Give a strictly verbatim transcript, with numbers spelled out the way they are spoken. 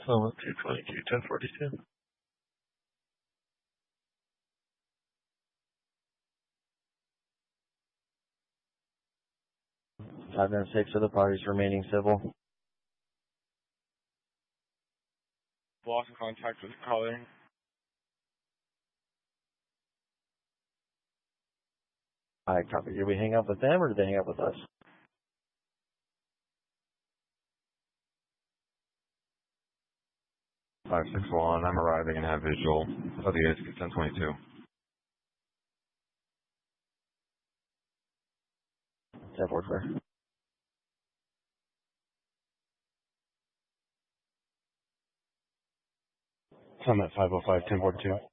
Summit two twenty-two, ten forty-two. Five and six of the parties remaining civil. Lost contact with caller. Alright, copy. Did we hang up with them or did they hang up with us? five six one, I'm arriving and have visual of the A S C ten twenty-two. ten forty-four. Summit five oh five, ten forty-two.